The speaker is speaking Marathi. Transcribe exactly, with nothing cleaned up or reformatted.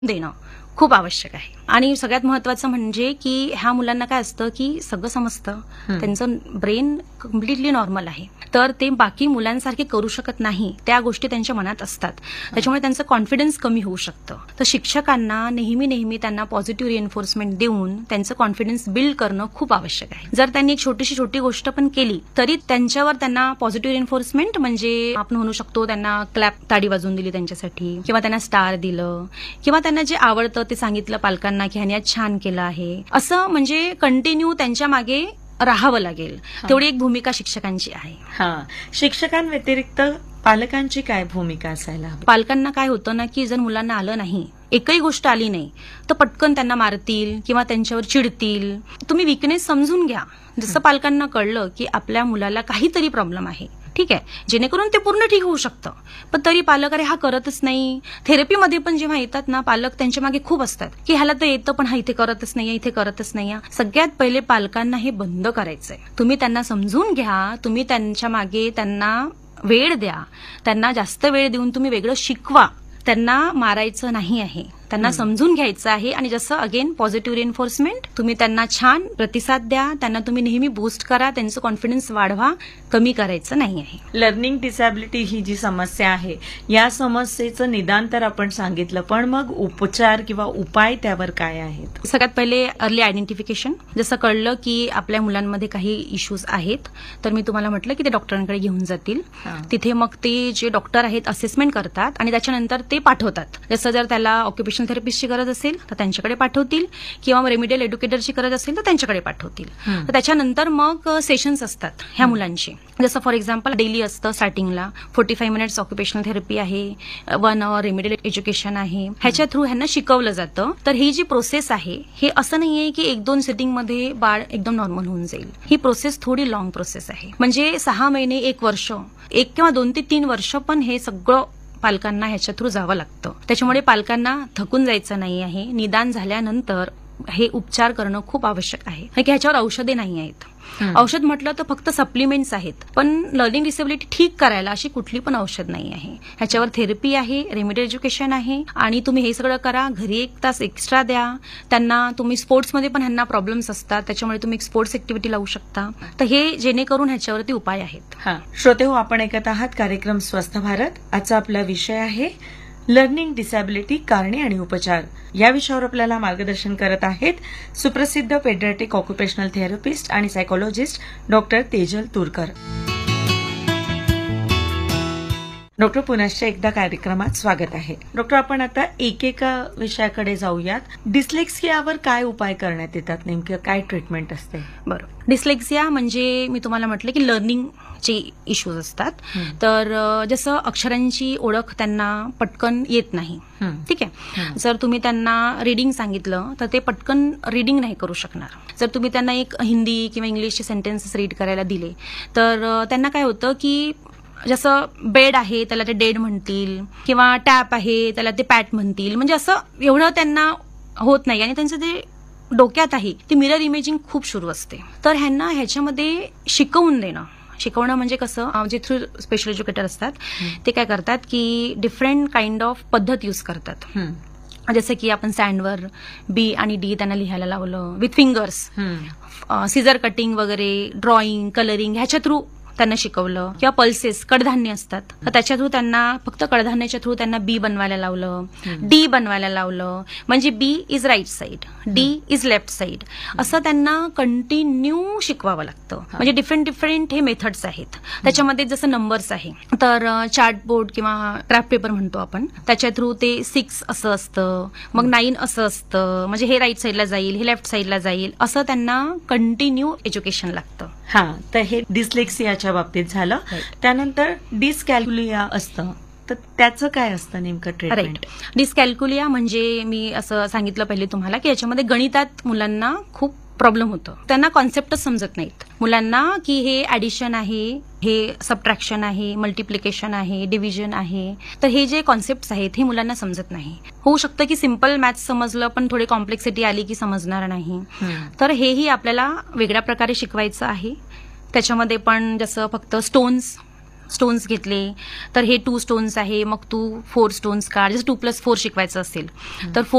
देणं खूप आवश्यक आहे. आणि सगळ्यात महत्वाचं म्हणजे की ह्या मुलांना काय असतं की सगळं समजतं, त्यांचं ब्रेन कम्प्लिटली नॉर्मल आहे, तर ते बाकी मुलांसारखे करू शकत नाही, त्या गोष्टी त्यांच्या मनात असतात, त्याच्यामुळे त्यांचं कॉन्फिडन्स कमी होऊ शकतं. तर शिक्षकांना नेहमी नेहमी त्यांना पॉझिटिव्ह रिएन्फोर्समेंट देऊन त्यांचं कॉन्फिडन्स बिल्ड करणं खूप आवश्यक आहे. जर त्यांनी एक छोटीशी छोटी गोष्ट पण केली तरी त्यांच्यावर त्यांना पॉझिटिव्ह रिएन्फोर्समेंट म्हणजे आपण म्हणू शकतो त्यांना क्लॅप ताडी वाजवून दिली त्यांच्यासाठी, किंवा त्यांना स्टार दिलं, किंवा त्यांना जे आवडतं ते सांगितलं पालकांना की ह्याने छान केलं आहे, असं म्हणजे कंटिन्यू त्यांच्या मागे राहावं लागेल. तेवढी एक भूमिका शिक्षकांची आहे. हा, शिक्षकांव्यतिरिक्त पालकांची काय भूमिका असायला हवी? पालकांना काय होतं ना की जर मुलांना आलं नाही, एकही गोष्ट आली नाही, तर पटकन त्यांना मारतील किंवा त्यांच्यावर चिडतील. तुम्ही विकनेस समजून घ्या. जसं पालकांना कळलं की आपल्या मुलाला काहीतरी प्रॉब्लेम आहे, ठीक आहे, जेणेकरून ते पूर्ण ठीक होऊ शकतं, पण तरी पालक अरे हा करतच नाही. थेरपीमध्ये पण जेव्हा येतात ना पालक, त्यांच्या मागे खूप असतात की ह्याला तर येतं पण हा इथे करतच नाहीये, इथे करतच नाहीये. सगळ्यात पहिले पालकांना हे बंद करायचंय. तुम्ही त्यांना समजून घ्या, तुम्ही त्यांच्या मागे त्यांना वेळ द्या, त्यांना जास्त वेळ देऊन तुम्ही वेगळं शिकवा. त्यांना मारायचं नाही आहे, त्यांना समजून घ्यायचं आहे. आणि जसं अगेन पॉझिटिव्ह रिएन्फोर्समेंट, तुम्ही त्यांना छान प्रतिसाद द्या, त्यांना तुम्ही नेहमी बूस्ट करा, त्यांचं कॉन्फिडन्स वाढवा, कमी करायचं नाही आहे. लर्निंग डिसॅबिलिटी ही जी समस्या आहे, या समस्येचं निदान तर आपण सांगितलं, पण मग उपचार किंवा उपाय त्यावर काय आहेत? सगळ्यात पहिले अर्ली आयडेंटिफिकेशन. जसं कळलं की आपल्या मुलांमध्ये काही इश्यूज आहेत, तर मी तुम्हाला म्हटलं की ते डॉक्टरांकडे घेऊन जातील. तिथे मग ते जे डॉक्टर आहेत असेसमेंट करतात आणि त्याच्यानंतर ते पाठवतात. जसं जर त्याला ऑक्युपेशनल थेरपिस्टची गरज असेल तर त्यांच्याकडे पाठवतील, किंवा रेमिडियल एज्युकेटरची गरज असेल तर त्यांच्याकडे पाठवतील. तर त्याच्यानंतर मग सेशन्स असतात ह्या मुलांचे. जसं फॉर एक्झाम्पल डेली असतं स्टार्टिंगला forty five minutes occupational therapy आहे, वन अवर रेमिडियल एज्युकेशन आहे, ह्याच्या थ्रू ह्यांना शिकवलं जातं. तर ही जी प्रोसेस आहे हे असं नाहीये की एक दोन सिटिंगमध्ये बाळ एकदम नॉर्मल होऊन जाईल. ही प्रोसेस थोडी लॉंग प्रोसेस आहे, म्हणजे सहा महिने, एक वर्ष, एक किंवा दोन ते तीन वर्ष पण हे सगळं पालकांना ह्याच्या थ्रू जावं लागतं. त्याच्यामुळे पालकांना थकून जायचं नाही आहे. निदान झाल्यानंतर हे उपचार करणं खूप आवश्यक आहे, की ह्याच्यावर औषधे नाही आहेत. औषध म्हटलं तर फक्त सप्लिमेंट्स आहेत, पण लर्निंग डिसेबिलिटी ठीक करायला अशी कुठली पण औषध नाही आहे. ह्याच्यावर थेरपी आहे, रेमिडियल एज्युकेशन आहे, आणि तुम्ही हे सगळं करा. घरी एक तास एक्स्ट्रा द्या त्यांना. तुम्ही स्पोर्ट्समध्ये पण ह्यांना प्रॉब्लेम्स असतात, त्याच्यामुळे तुम्ही एक स्पोर्ट्स ऍक्टिव्हिटी लावू शकता. तर हे जेणेकरून ह्याच्यावरती उपाय आहेत. हा, श्रोते हो, आपण ऐकत आहात कार्यक्रम स्वस्थ भारत. आजचा आपला विषय आहे लर्निंग डिसॅबिलिटी, कारणे आणि उपचार. या विषयावर आपल्याला मार्गदर्शन करत आहेत सुप्रसिद्ध पेडियाट्रिक ऑक्युपेशनल थेरपिस्ट आणि psychologist doctor Tejal Turkar. Doctor, पुनश्च एकदा कार्यक्रमात स्वागत आहे. डॉक्टर, आपण आता एकेका विषयाकडे जाऊयात. डिस्लेक्सियावर काय उपाय करण्यात येतात, नेमकं काय ट्रीटमेंट असते? बरोबर. डिस्लेक्सिया म्हणजे मी तुम्हाला म्हटलं की लर्निंग चे इश्यूज असतात. तर जसं अक्षरांची ओळख त्यांना पटकन येत नाही, ठीक आहे. जर तुम्ही त्यांना रीडिंग सांगितलं तर ते पटकन रीडिंग नाही करू शकणार. जर तुम्ही त्यांना एक हिंदी किंवा इंग्लिशचे सेंटेन्सेस रीड करायला दिले तर त्यांना काय होतं की जसं बेड आहे त्याला ते डेड म्हणतील, किंवा टॅप आहे त्याला ते पॅट म्हणतील, म्हणजे असं एवढं त्यांना होत नाही. आणि त्यांचं ते डोक्यात आहे ती मिरर इमेजिंग खूप सुरू असते. तर ह्यांना ह्याच्यामध्ये शिकवून देणं, शिकवणं म्हणजे कसं, जे थ्रू स्पेशल एज्युकेटर असतात ते काय करतात की डिफरंट काइंड ऑफ पद्धत यूज करतात. जसं की आपण सँडवर बी आणि डी त्यांना लिहायला लावलं विथ फिंगर्स, सिझर कटिंग वगैरे, ड्रॉइंग, कलरिंग, ह्याच्या थ्रू त्यांना शिकवलं. किंवा पल्सेस, कडधान्य असतात, तर त्याच्या थ्रू त्यांना फक्त कडधान्याच्या थ्रू त्यांना बी बनवायला लावलं, डी बनवायला लावलं, म्हणजे बी is right side, D is left side, असं त्यांना कंटिन्यू शिकवावं लागतं. म्हणजे डिफरंट डिफरंट हे मेथड्स आहेत. त्याच्यामध्ये जसं नंबर्स आहे तर चार्टबोर्ड किंवा क्राफ्ट पेपर म्हणतो आपण, त्याच्या थ्रू ते सिक्स असं असतं, मग नाईन असं असतं, म्हणजे हे राईट साईडला जाईल, हे लेफ्ट साईडला जाईल, असं त्यांना कंटिन्यू एज्युकेशन लागतं. हा, तर हे डिस्लेक्सियाच्या बाबतीत झालं. त्यानंतर डिस्कॅल्क्युलिया असतं, तर त्याचं काय असतं नेमकं ट्रीटमेंट? डिस्कॅल्क्युलिया म्हणजे मी असं सांगितलं पहिले तुम्हाला की याच्यामध्ये गणितात मुलांना खूप प्रॉब्लेम होतो. त्यांना कॉन्सेप्टच समजत नाहीत मुलांना की हे ऍडिशन आहे, हे सबट्रॅक्शन आहे, मल्टिप्लिकेशन आहे, डिव्हिजन आहे. तर हे जे कॉन्सेप्ट आहेत हे मुलांना समजत नाही. होऊ शकतं की सिम्पल मॅथ्स समजलं पण थोडी कॉम्प्लेक्सिटी आली की समजणार नाही. तर हेही आपल्याला वेगळ्या प्रकारे शिकवायचं आहे. त्याच्यामध्ये पण जसं फक्त स्टोन्स स्टोन्स घेतले तर हे टू स्टोन्स आहे, मग तू फोर स्टोन्स काढ. जसं टू प्लस फोर शिकवायचं असेल तर